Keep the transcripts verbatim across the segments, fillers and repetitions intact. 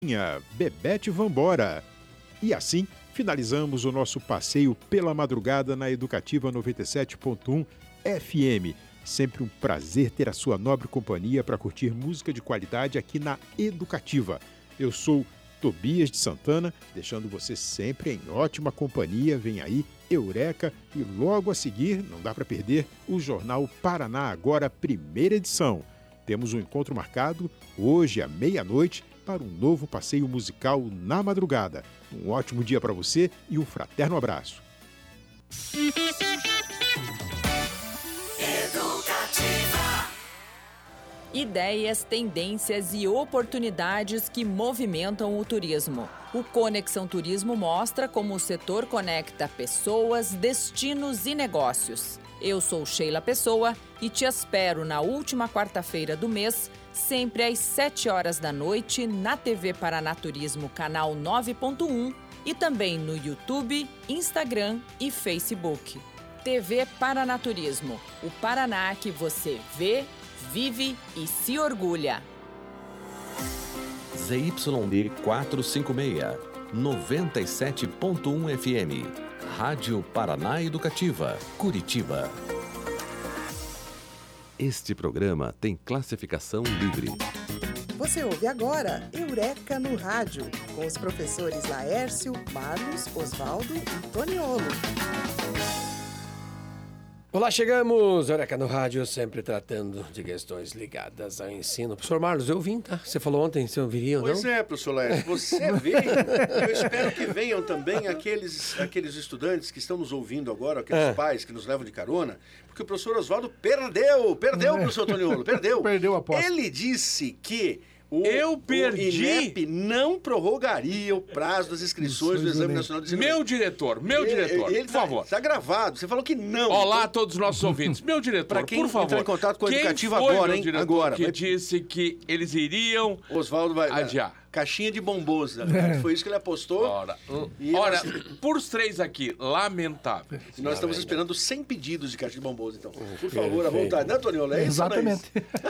Bebete Vambora. E assim, finalizamos o nosso passeio pela madrugada na Educativa noventa e sete ponto um F M. Sempre um prazer ter a sua nobre companhia para curtir música de qualidade aqui na Educativa. Eu sou Tobias de Santana, deixando você sempre em ótima companhia. Vem aí Eureka e logo a seguir, não dá para perder, o Jornal Paraná Agora, primeira edição. Temos um encontro marcado hoje à meia-noite para um novo passeio musical na madrugada. Um ótimo dia para você e um fraterno abraço. Educativa. Ideias, tendências e oportunidades que movimentam o turismo. O Conexão Turismo mostra como o setor conecta pessoas, destinos e negócios. Eu sou Sheila Pessoa e te espero na última quarta-feira do mês, sempre às sete horas da noite, na T V Paraná Turismo, canal nove ponto um e também no YouTube, Instagram e Facebook. T V Paraná Turismo, o Paraná que você vê, vive e se orgulha. Z Y D quatrocentos e cinquenta e seis, noventa e sete ponto um F M. Rádio Paraná Educativa, Curitiba. Este programa tem classificação livre. Você ouve agora Eureka no Rádio, com os professores Laércio, Marlos, Osvaldo e Toniolo. Olá, chegamos! Eureka no Rádio, sempre tratando de questões ligadas ao ensino. Professor Marlos, eu vim, tá? Você falou ontem, você não viria ou não? Pois é, professor Laércio, você veio. Eu espero que venham também aqueles, aqueles estudantes que estão nos ouvindo agora, aqueles é. pais que nos levam de carona, porque o professor Osvaldo perdeu, perdeu, professor Toniolo, perdeu. Perdeu a aposta. Ele disse que O, eu perdi. O INEP não prorrogaria o prazo das inscrições do Exame Nacional de Ensino. Meu diretor, meu ele, diretor, ele por tá, favor. Está gravado, você falou que não. Olá a todos os nossos ouvintes. Meu diretor, pra quem por favor. entrar em contato com a Quem Educativa foi agora, meu hein? diretor Agora. que Vai... disse que eles iriam Osvaldo vai adiar. Caixinha de bombons, né? Foi isso que ele apostou. Ora, e ora nós... por os três aqui, lamentável. E nós estamos esperando cem pedidos de caixa de bombons, então. Por favor, à vontade. Não, Toniolo? É Exatamente.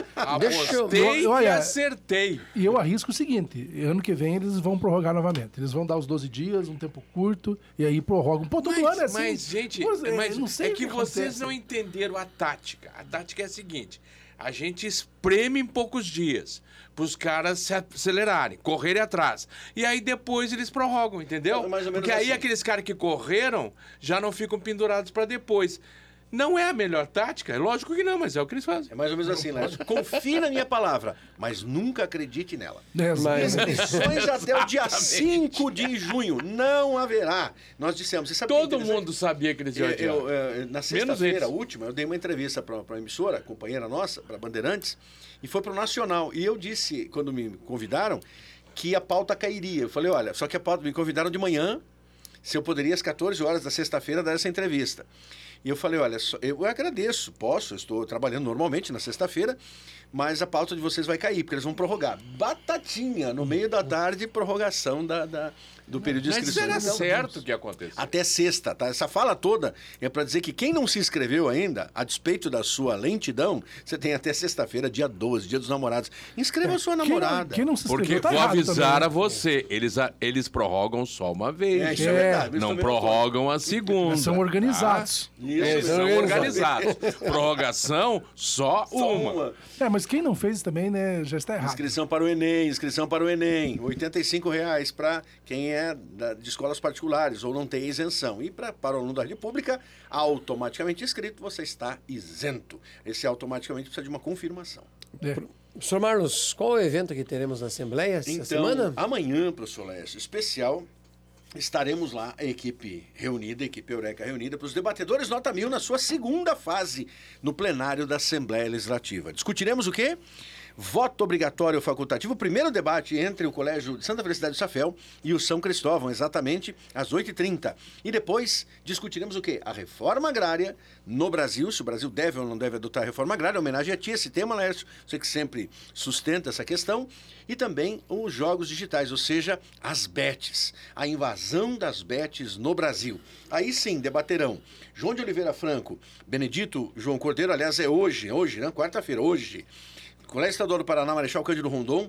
Apostei e acertei. E eu arrisco o seguinte, ano que vem eles vão prorrogar novamente. Eles vão dar os doze dias, um tempo curto, e aí prorrogam. Pô, todo mas, ano é assim. Mas, gente, Pois é, mas não sei é o que, que vocês acontece. não entenderam a tática. A tática é a seguinte, a gente espreme em poucos dias para os caras se acelerarem, correrem atrás. E aí depois eles prorrogam, entendeu? É mais ou menos Porque aí assim. aqueles caras que correram já não ficam pendurados para depois. Não é a melhor tática? É lógico que não, mas é o que eles fazem. É mais ou menos assim, Lércio. Confie na minha palavra, mas nunca acredite nela. É, Mas inscrições até o dia cinco de junho. Não haverá. Nós dissemos, você sabe Todo que mundo sabia que eles iam eu, adiar. eu, eu, Na eles. sexta-feira última, eu dei uma entrevista para uma emissora, companheira nossa, para Bandeirantes, e foi para o Nacional. E eu disse, quando me convidaram, que a pauta cairia. Eu falei, olha, só que a pauta me convidaram de manhã, se eu poderia às quatorze horas da sexta-feira dar essa entrevista. E eu falei, olha, eu agradeço, posso, eu estou trabalhando normalmente na sexta-feira, mas a pauta de vocês vai cair, porque eles vão prorrogar. Batatinha, no meio da tarde, prorrogação da, da, do período de inscrição. Mas era Então, certo que aconteceu. até sexta, tá? Essa fala toda é para dizer que quem não se inscreveu ainda, a despeito da sua lentidão, você tem até sexta-feira, dia doze, dia dos namorados. Inscreva a sua Quem namorada. não, quem não se Porque inscreveu tá vou errado avisar também. a você, eles, a- eles prorrogam só uma vez. É, isso é verdade, isso Não também prorrogam a segunda. São organizados. Tá? Isso, Eles são são organizados. Prorrogação, só, Só uma. uma. É, mas quem não fez também, né, já está errado. Inscrição para o Enem, inscrição para o Enem, oitenta e cinco reais para quem é da- de escolas particulares ou não tem isenção. E pra, para o aluno da rede pública, automaticamente inscrito, você está isento. Esse automaticamente precisa de uma confirmação. É. Professor Marlos, qual é o evento que teremos na Assembleia essa Então, semana? amanhã, professor Lécio, especial, estaremos lá, a equipe reunida, a equipe Eureka reunida, para os debatedores nota mil na sua segunda fase no plenário da Assembleia Legislativa. Discutiremos o quê? Voto obrigatório facultativo, o primeiro debate entre o Colégio de Santa Felicidade do Safel e o São Cristóvão, exatamente às oito e trinta. E depois discutiremos o quê? A reforma agrária no Brasil, se o Brasil deve ou não deve adotar a reforma agrária, homenagem a ti, esse tema, Lércio, você que sempre sustenta essa questão, e também os jogos digitais, ou seja, as bets, a invasão das bets no Brasil. Aí sim, debaterão João de Oliveira Franco, Benedito João Cordeiro, aliás é hoje, hoje, né? Quarta-feira, hoje, Colégio Estadual do Paraná, Marechal Cândido Rondon,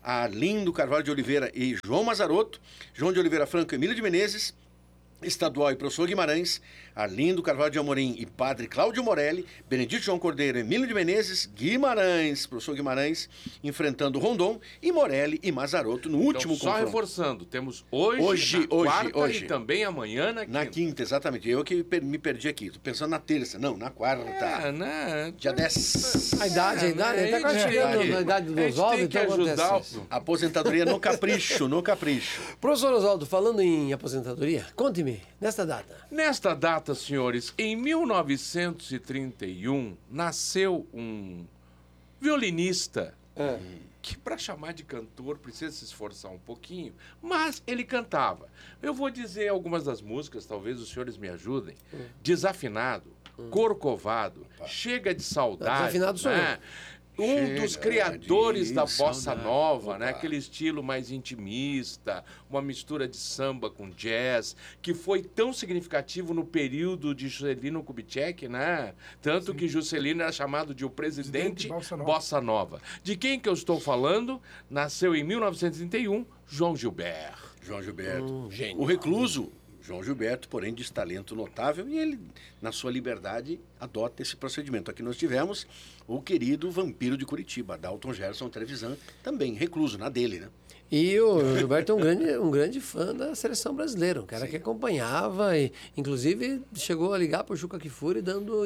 Arlindo Carvalho de Oliveira e João Mazarotto, João de Oliveira Franco, Emílio de Menezes, Estadual e Professor Guimarães, Arlindo Carvalho de Amorim e Padre Cláudio Morelli, Benedito João Cordeiro, Emílio de Menezes, Guimarães, Professor Guimarães, enfrentando Rondon e Morelli e Mazarotto no último então, só confronto. reforçando, temos hoje, Hoje, na hoje, quarta hoje. e também amanhã na quinta. Na quinta, exatamente. Eu que per- me perdi aqui. Tô pensando na terça. Não, na quarta. É, né? Dia dez. A idade, a idade, É, ele tá quase é, chegando é, na idade a do gente Oswaldo, tem que então ajudar acontece o- isso. Aposentadoria no capricho, no capricho. Professor Oswaldo, falando em aposentadoria, conte-me, nesta data. Nesta data, senhores, em mil novecentos e trinta e um, nasceu um violinista que, para chamar de cantor, precisa se esforçar um pouquinho, mas ele cantava. Eu vou dizer algumas das músicas, talvez os senhores me ajudem. Desafinado, Corcovado, Chega de Saudade. Desafinado sou né? Um Chega dos criadores de da bossa saudade. nova, né? Opa. Aquele estilo mais intimista, uma mistura de samba com jazz, que foi tão significativo no período de Juscelino Kubitschek, né? Tanto que Juscelino era chamado de o presidente Presidente Bossa Nova. bossa nova. De quem que eu estou falando? Nasceu em mil novecentos e trinta e um, João Gilberto. João Gilberto. Um gênio. O recluso, João Gilberto, porém, de talento notável, e ele, na sua liberdade, adota esse procedimento. Aqui nós tivemos o querido vampiro de Curitiba, Dalton Gerson Trevisan, também recluso, na dele, né? E o Gilberto é um grande, um grande fã da seleção brasileira, um cara que acompanhava e, inclusive, chegou a ligar para o Juca Kfouri dando,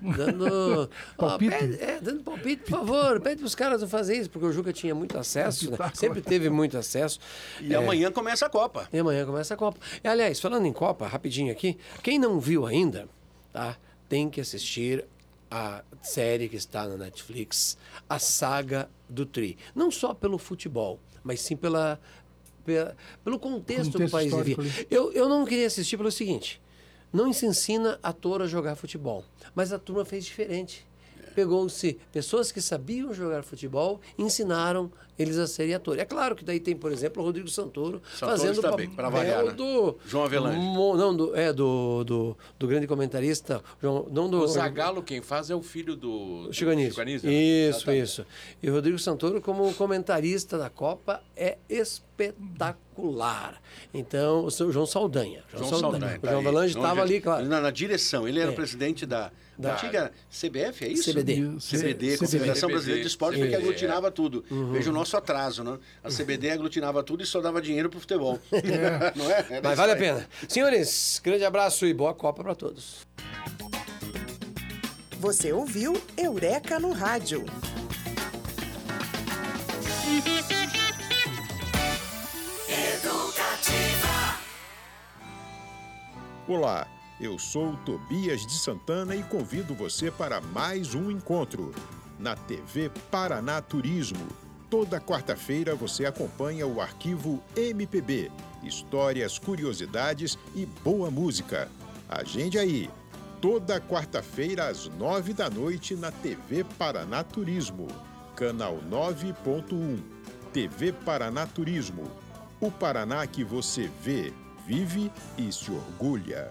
dando Palpite? ó, pede- é, dando palpite, por favor, pede para os caras não fazerem isso, porque o Juca tinha muito acesso, né? Espetáculo. Sempre teve muito acesso. E amanhã começa a Copa. E amanhã começa a Copa. E, aliás, falando em Copa, rapidinho aqui, quem não viu ainda, tá, tem que assistir a série que está na Netflix, a saga do Tri. Não só pelo futebol, mas sim pela, pela- pelo contexto, que o Contexto país vivia. histórico ali. Eu, eu não queria assistir pelo seguinte, não se ensina ator a jogar futebol, mas a turma fez diferente. Pegou-se pessoas que sabiam jogar futebol, ensinaram eles a serem atores. É claro que daí tem, por exemplo, o Rodrigo Santoro, Santoro fazendo o também, papel pra variar, né? do... João Avelange. Mo- Não, do, é, do, do, do grande comentarista, João, não do... O Zagallo, quem faz, é o filho do... Chico Anísio. Chico Anísio, né? Isso, Exatamente. isso. E o Rodrigo Santoro, como comentarista da Copa, é espetacular. Então, o seu João Saldanha. João Saldanha. O tá João aí. Avelange João estava Ge- ali, claro. Na, na direção. Ele era É. o presidente da, da Da- antiga C B F, é isso? C B D. C B D, C B D. Confederação Brasileira de Esporte, porque Isso. aglutinava tudo. Veja o nosso atraso, né? A C B D aglutinava tudo e só dava dinheiro pro futebol. Não é? Era Mas isso vale a aí. pena. Senhores, grande abraço e boa Copa para todos. Você ouviu Eureka no Rádio. Olá, eu sou o Tobias de Santana e convido você para mais um encontro na T V Paraná Turismo. Toda quarta-feira você acompanha o arquivo M P B, histórias, curiosidades e boa música. Agende aí, toda quarta-feira às nove da noite na T V Paraná Turismo, canal nove ponto um. T V Paraná Turismo, o Paraná que você vê, vive e se orgulha.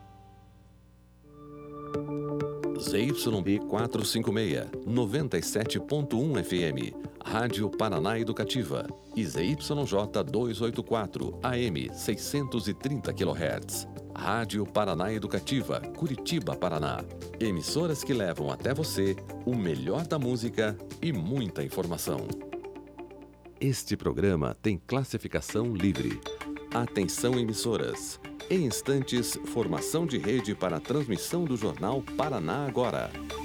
Z Y B quatrocentos e cinquenta e seis, noventa e sete ponto um F M, Rádio Paraná Educativa, e Z Y J duzentos e oitenta e quatro, A M seiscentos e trinta quilohertz, Rádio Paraná Educativa, Curitiba, Paraná. Emissoras que levam até você o melhor da música e muita informação. Este programa tem classificação livre. Atenção, emissoras. Em instantes, formação de rede para a transmissão do jornal Paraná Agora.